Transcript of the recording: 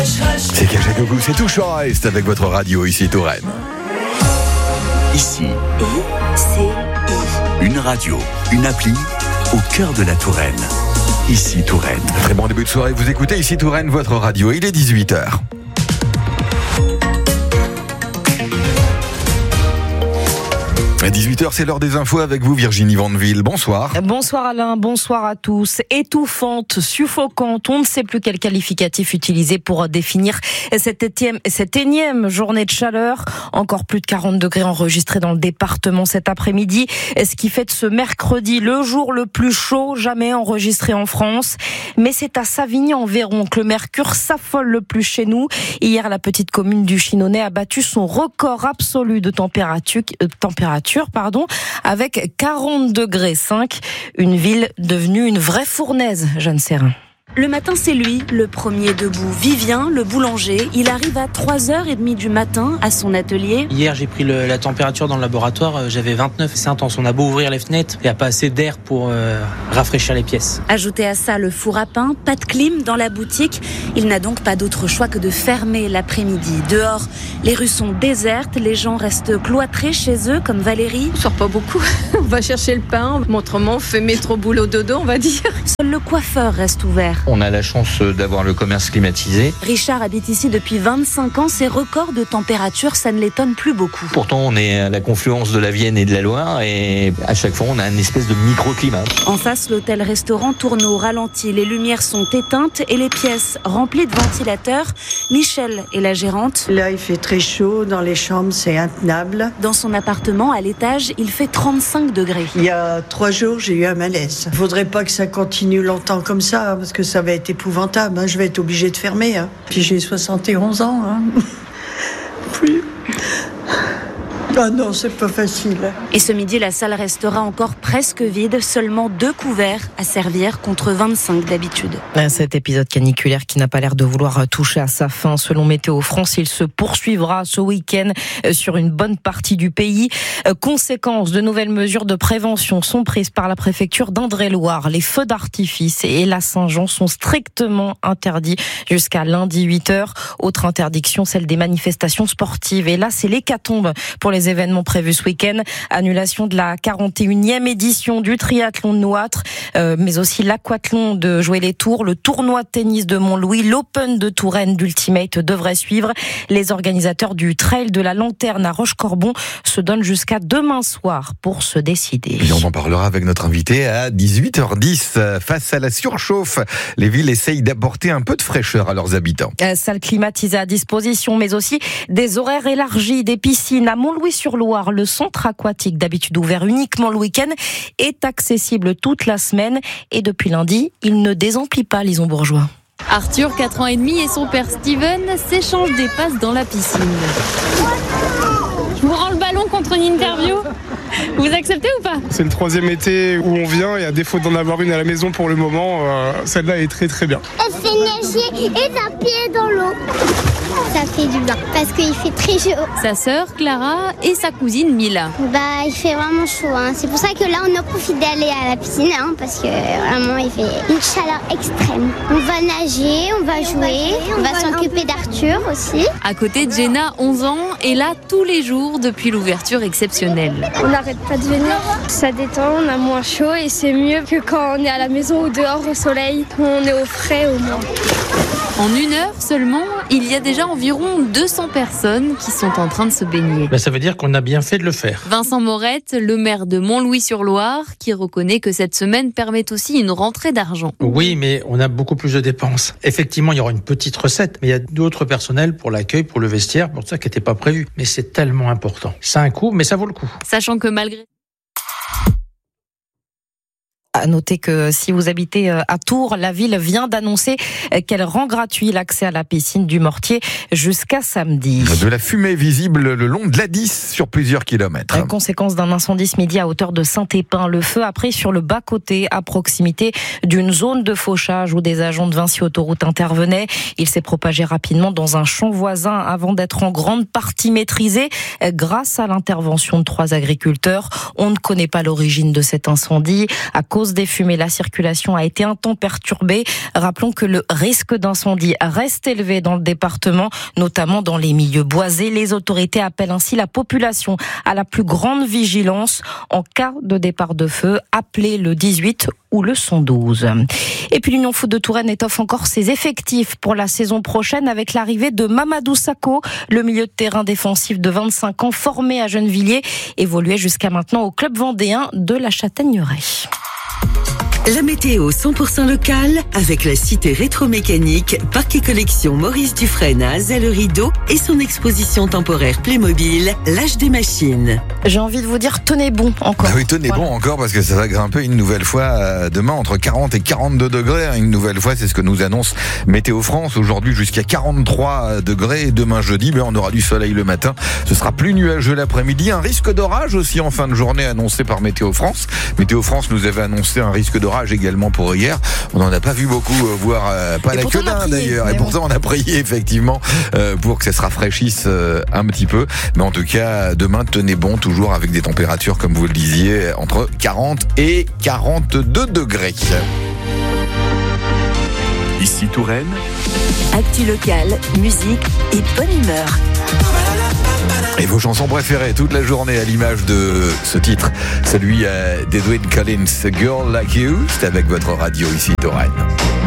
C'est Kajagougou, c'est tout Reste avec votre radio ici Touraine. Ici, une radio, une appli au cœur de la Touraine. Ici Touraine. Très bon début de soirée, vous écoutez ici Touraine, votre radio, il est 18h. À 18h, c'est l'heure des infos avec vous, Virginie Vandeville. Bonsoir. Bonsoir Alain, bonsoir à tous. Étouffante, suffocante, on ne sait plus quel qualificatif utiliser pour définir cette énième journée de chaleur. Encore plus de 40 degrés enregistrés dans le département cet après-midi, ce qui fait de ce mercredi le jour le plus chaud jamais enregistré en France. Mais c'est à Savigny-en-Véron que le mercure s'affole le plus chez nous. Hier, la petite commune du Chinonais a battu son record absolu de température, avec 40 degrés 5, une ville devenue une vraie fournaise, Jeanne Serrin. Le matin, c'est lui, le premier debout. Vivien, le boulanger, il arrive à 3h30 du matin à son atelier. Hier, j'ai pris la température dans le laboratoire, j'avais 29, c'est intense. On a beau ouvrir les fenêtres, il n'y a pas assez d'air pour rafraîchir les pièces. Ajoutez à ça le four à pain, pas de clim dans la boutique. Il n'a donc pas d'autre choix que de fermer l'après-midi. Dehors, les rues sont désertes, les gens restent cloîtrés chez eux, comme Valérie. On sort pas beaucoup, on va chercher le pain, autrement on fait métro boulot dodo, on va dire. Seul le coiffeur reste ouvert. On a la chance d'avoir le commerce climatisé. Richard habite ici depuis 25 ans. Ses records de température, ça ne l'étonne plus beaucoup. Pourtant, on est à la confluence de la Vienne et de la Loire et à chaque fois, on a une espèce de microclimat. En face, l'hôtel-restaurant tourne au ralenti. Les lumières sont éteintes et les pièces remplies de ventilateurs. Michel est la gérante. Là, il fait très chaud. Dans les chambres, c'est intenable. Dans son appartement, à l'étage, il fait 35 degrés. Il y a 3 jours, j'ai eu un malaise. Il ne faudrait pas que ça continue longtemps comme ça, parce que ça va être épouvantable. Je vais être obligée de fermer. Puis j'ai 71 ans. Plus. Ah non, c'est pas facile. Et ce midi, la salle restera encore presque vide. Seulement 2 couverts à servir contre 25 d'habitude. Cet épisode caniculaire qui n'a pas l'air de vouloir toucher à sa fin. Selon Météo France, il se poursuivra ce week-end sur une bonne partie du pays. Conséquence, de nouvelles mesures de prévention sont prises par la préfecture d'Indre-et-Loire. Les feux d'artifice et la Saint-Jean sont strictement interdits jusqu'à lundi 8h. Autre interdiction, celle des manifestations sportives. Et là, c'est l'hécatombe pour les événements prévus ce week-end. Annulation de la 41e édition du triathlon de Nouâtre, mais aussi l'aquathlon de Joué-les-Tours, le tournoi de tennis de Montlouis, l'Open de Touraine d'Ultimate devrait suivre. Les organisateurs du Trail de la Lanterne à Rochecorbon se donnent jusqu'à demain soir pour se décider. Et on en parlera avec notre invité à 18h10. Face à la surchauffe, les villes essayent d'apporter un peu de fraîcheur à leurs habitants. Salle climatisée à disposition, mais aussi des horaires élargis, des piscines à Montlouis-sur-Loire. Le centre aquatique, d'habitude ouvert uniquement le week-end, est accessible toute la semaine. Et depuis lundi, il ne désemplit pas, Lison Bourgeois. Arthur, 4 ans et demi, et son père Steven s'échangent des passes dans la piscine. Je vous rends le ballon contre une interview. Vous acceptez ou pas ? C'est le 3e été où on vient et à défaut d'en avoir une à la maison pour le moment, celle-là est très très bien. Elle fait nager et taper dans l'eau. Ça fait du bien parce qu'il fait très chaud. Sa sœur Clara et sa cousine Mila. Il fait vraiment chaud. C'est pour ça que là on a profité d'aller à la piscine parce que vraiment il fait une chaleur extrême. On va nager, on va jouer, on va s'occuper d'Arthur aussi. À côté de Jenna, 11 ans, est là tous les jours depuis l'ouverture exceptionnelle. On n'arrête pas de venir. Ça détend, on a moins chaud et c'est mieux que quand on est à la maison ou dehors au soleil. On est au frais au moins. En 1 heure seulement, il y a déjà environ 200 personnes qui sont en train de se baigner. Ça veut dire qu'on a bien fait de le faire. Vincent Morette, le maire de Montlouis-sur-Loire, qui reconnaît que cette semaine permet aussi une rentrée d'argent. Oui, mais on a beaucoup plus de dépenses. Effectivement, il y aura une petite recette, mais il y a d'autres personnels pour l'accueil, pour le vestiaire, pour ça qui n'était pas prévu. Mais c'est tellement important. Ça a un coût, mais ça vaut le coup. Sachant que malgré... À noter que si vous habitez à Tours, la ville vient d'annoncer qu'elle rend gratuit l'accès à la piscine du Mortier jusqu'à samedi. De la fumée visible le long de l'A10 sur plusieurs kilomètres. La conséquence d'un incendie ce midi à hauteur de Saint-Épin. Le feu a pris sur le bas-côté à proximité d'une zone de fauchage où des agents de Vinci Autoroute intervenaient. Il s'est propagé rapidement dans un champ voisin avant d'être en grande partie maîtrisé grâce à l'intervention de 3 agriculteurs. On ne connaît pas l'origine de cet incendie. À cause cause des fumées, la circulation a été un temps perturbée. Rappelons que le risque d'incendie reste élevé dans le département, notamment dans les milieux boisés. Les autorités appellent ainsi la population à la plus grande vigilance. En cas de départ de feu, appelez le 18 ou le 112. Et puis l'Union Foot de Touraine étoffe encore ses effectifs pour la saison prochaine avec l'arrivée de Mamadou Sakho, le milieu de terrain défensif de 25 ans formé à Gennevilliers, évoluait jusqu'à maintenant au club vendéen de la Châtaigneraie. La météo 100% locale avec la cité rétromécanique, parc et collection Maurice Dufresne à Azay-le-Rideau et son exposition temporaire Playmobil, l'âge des machines. J'ai envie de vous dire, tenez bon encore. Ah oui, tenez bon encore parce que ça va grimper une nouvelle fois demain entre 40 et 42 degrés. Une nouvelle fois, c'est ce que nous annonce Météo France. Aujourd'hui jusqu'à 43 degrés et demain jeudi, on aura du soleil le matin. Ce sera plus nuageux l'après-midi. Un risque d'orage aussi en fin de journée annoncé par Météo France. Météo France nous avait annoncé un risque d'orage également pour hier. On n'en a pas vu beaucoup, voire pas la queue d'un d'ailleurs. Et pourtant on a prié effectivement pour que ça se rafraîchisse un petit peu. Mais en tout cas, demain tenez bon, toujours avec des températures comme vous le disiez entre 40 et 42 degrés. Ici Touraine. Actu locale, musique et bonne humeur. Et vos chansons préférées toute la journée à l'image de ce titre, celui d'Edwyn Collins, Girl Like You, c'est avec votre radio ici Touraine.